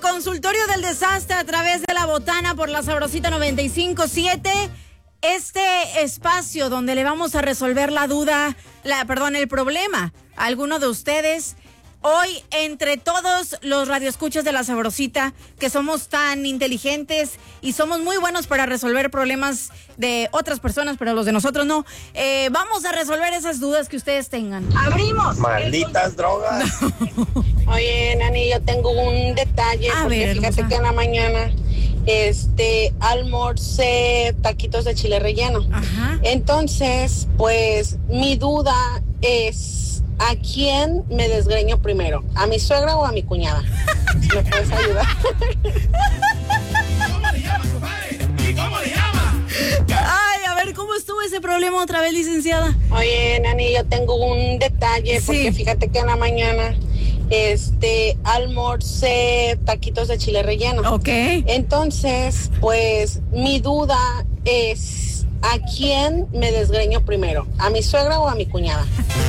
consultorio del desastre a través de la botana por la Sabrosita 95.7. Este espacio donde le vamos a resolver el problema a alguno de ustedes. Hoy, entre todos los radioescuchas de la Sabrosita, que somos tan inteligentes y somos muy buenos para resolver problemas de otras personas, pero los de nosotros no, vamos a resolver esas dudas que ustedes tengan. ¡Abrimos! Malditas drogas. No. Oye, Nani, yo tengo un detalle. Fíjate hermosa, que en la mañana almorcé taquitos de chile relleno. Ajá. Entonces, pues, mi duda es: ¿a quién me desgreño primero? ¿A mi suegra o a mi cuñada? ¿Me puedes ayudar? ¿Cómo le llama, compadre? ¿Y cómo le llama? Ay, a ver, ¿cómo estuvo ese problema otra vez, licenciada? Oye, Nani, yo tengo un detalle, porque fíjate que en la mañana almorcé taquitos de chile relleno. Ok. Entonces, pues, mi duda es: ¿a quién me desgreño primero? ¿A mi suegra o a mi cuñada?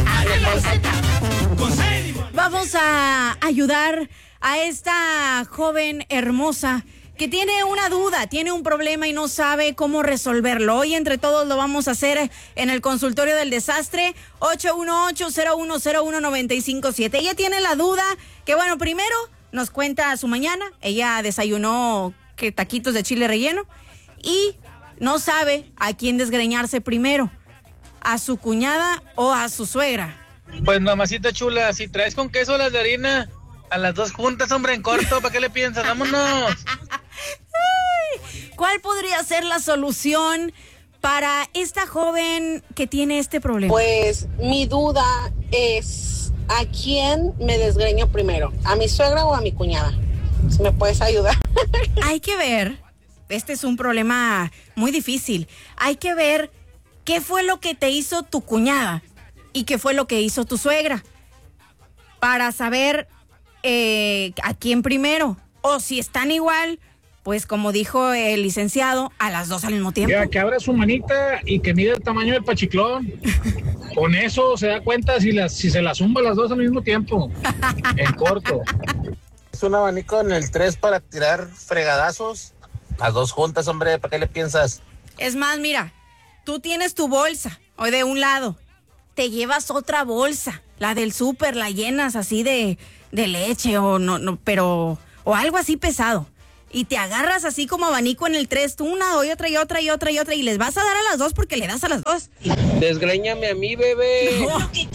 Vamos a ayudar a esta joven hermosa que tiene una duda, tiene un problema y no sabe cómo resolverlo. Hoy entre todos lo vamos a hacer en el consultorio del desastre, 818-0101-957. Ella tiene la duda que, bueno, primero nos cuenta su mañana. Ella desayunó taquitos de chile relleno y no sabe a quién desgreñarse primero, a su cuñada o a su suegra. Pues mamacita chula, si traes con queso las de harina, a las dos juntas, hombre, en corto, ¿para qué le piensas? ¡Vámonos! ¿Cuál podría ser la solución para esta joven que tiene este problema? Pues mi duda es: ¿a quién me desgreño primero? ¿A mi suegra o a mi cuñada? Si me puedes ayudar. Hay que ver, este es un problema muy difícil, hay que ver qué fue lo que te hizo tu cuñada y qué fue lo que hizo tu suegra, para saber a quién primero, o si están igual, pues como dijo el licenciado, a las dos al mismo tiempo. Ya, que abra su manita y que mide el tamaño del pachiclón. Con eso se da cuenta si se las zumba las dos al mismo tiempo, en corto. Es un abanico en el 3 para tirar fregadazos. Las dos juntas, hombre, ¿para qué le piensas? Es más, mira, tú tienes tu bolsa, hoy de un lado, te llevas otra bolsa, la del súper, la llenas así de leche o pero algo así pesado. Y te agarras así como abanico en el 3, tú una y otra y otra y otra y otra, y les vas a dar a las dos porque le das a las dos. Desgréñame a mí, bebé.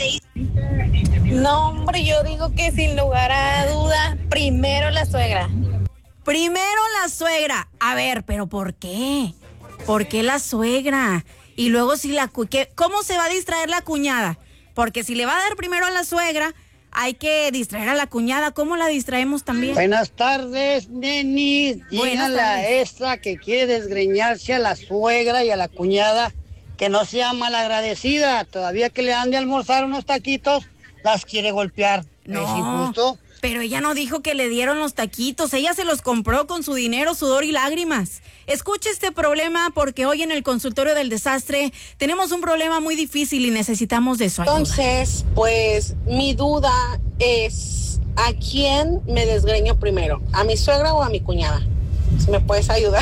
No, hombre, yo digo que sin lugar a duda, primero la suegra. Primero la suegra. A ver, ¿pero por qué? ¿Por qué la suegra? Y luego si ¿cómo se va a distraer la cuñada? Porque si le va a dar primero a la suegra, hay que distraer a la cuñada. ¿Cómo la distraemos también? Buenas tardes, Neni. Dígale a esta que quiere desgreñarse a la suegra y a la cuñada que no sea malagradecida. Todavía que le dan de almorzar unos taquitos, las quiere golpear. No, ¿es injusto? Pero ella no dijo que le dieron los taquitos. Ella se los compró con su dinero, sudor y lágrimas. Escuche este problema porque hoy en el consultorio del desastre tenemos un problema muy difícil y necesitamos de su ayuda. Entonces, pues mi duda es: ¿a quién me desgreño primero? ¿A mi suegra o a mi cuñada? Si me puedes ayudar.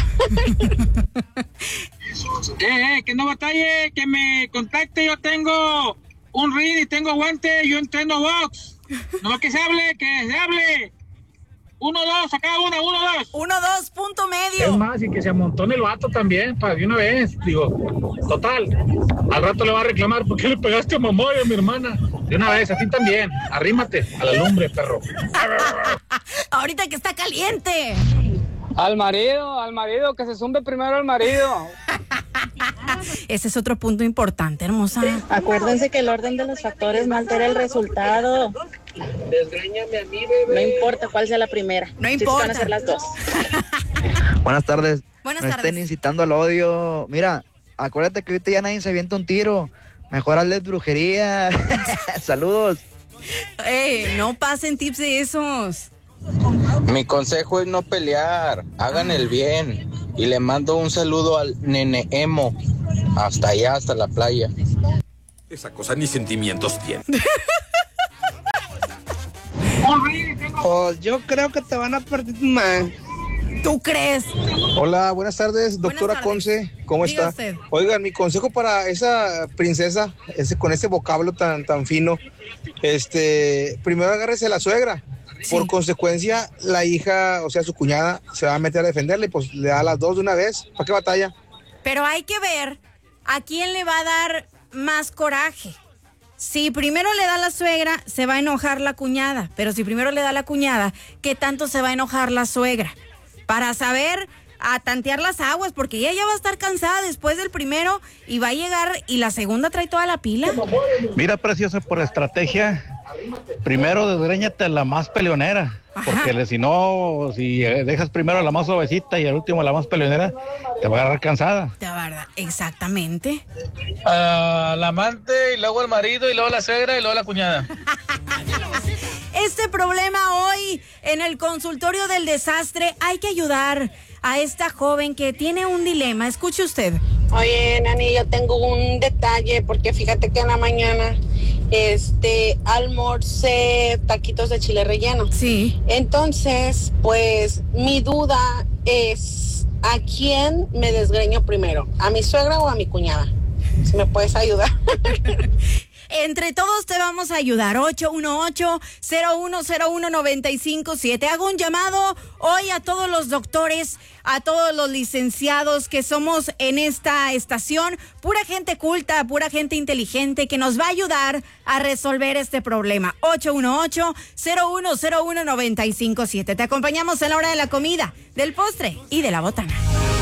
Que no batalle, que me contacte. Yo tengo un ring y tengo guante, yo entreno box. No, que se hable. 1, 2, a cada una, 1, 2. 1, 2, punto medio. Es más, y que se amontone el vato también, para de una vez. Digo, total, al rato le va a reclamar: ¿por qué le pegaste a mamá y a mi hermana? De una vez, a ti también. Arrímate a la lumbre, perro. Ahorita que está caliente. Al marido, que se zumbe primero al marido. Ese es otro punto importante, hermosa. Acuérdense que el orden de los factores no altera el resultado. Desgréñame a mí, bebé. No importa cuál sea la primera. No Sí, importa. van a ser las dos. Buenas tardes. Buenas no tardes. estén incitando al odio. Mira, acuérdate que ahorita ya nadie se avienta un tiro. Mejor hazles brujería. Saludos. No pasen tips de esos. Mi consejo es no pelear. Hagan el bien. Y le mando un saludo al nene emo. Hasta allá, hasta la playa. Esa cosa ni sentimientos tiene. Pues yo creo que te van a perder más. ¿Tú crees? Hola, buenas tardes, doctora Buenas tardes. Conce, ¿cómo Diga está? usted. Oigan, mi consejo para esa princesa, con ese vocablo tan fino, primero agárrese a la suegra. Sí. Por consecuencia, la hija, o sea, su cuñada, se va a meter a defenderle, pues le da a las dos de una vez. ¿Para qué batalla? Pero hay que ver a quién le va a dar más coraje. Si primero le da la suegra, se va a enojar la cuñada. Pero si primero le da la cuñada, ¿qué tanto se va a enojar la suegra? Para saber a tantear las aguas, porque ella ya va a estar cansada después del primero y va a llegar y la segunda trae toda la pila. Mira, preciosa, por estrategia, primero desgréñate a la más peleonera, porque si dejas primero a la más suavecita y al último a la más peleonera, te va a agarrar cansada. De verdad, exactamente. Al amante y luego al marido y luego la suegra y luego la cuñada. Este problema hoy en el consultorio del desastre, hay que ayudar a esta joven que tiene un dilema. Escuche usted. Oye, Nani, yo tengo un detalle porque fíjate que en la mañana almorcé taquitos de chile relleno. Sí. Entonces, pues mi duda es ¿a quién me desgreño primero? ¿A mi suegra o a mi cuñada? Si me puedes ayudar. Entre todos te vamos a ayudar. 818-0101-957. Hago un llamado hoy a todos los doctores, a todos los licenciados que somos en esta estación. Pura gente culta, pura gente inteligente que nos va a ayudar a resolver este problema. 818-0101-957. Te acompañamos en la hora de la comida, del postre y de la botana.